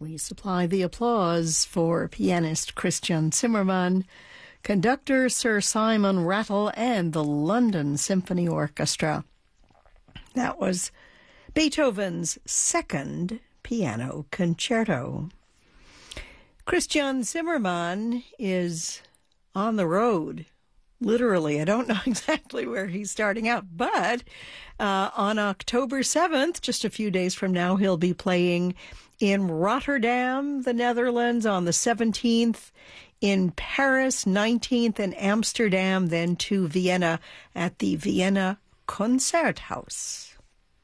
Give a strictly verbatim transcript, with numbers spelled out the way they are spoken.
We supply the applause for pianist Christian Zimmermann, conductor Sir Simon Rattle, and the London Symphony Orchestra. That was Beethoven's second piano concerto. Christian Zimmermann is on the road. Literally, I don't know exactly where he's starting out, but uh, on October seventh, just a few days from now, he'll be playing in Rotterdam, the Netherlands, on the seventeenth, in Paris, nineteenth, and Amsterdam, then to Vienna at the Vienna Concerthaus.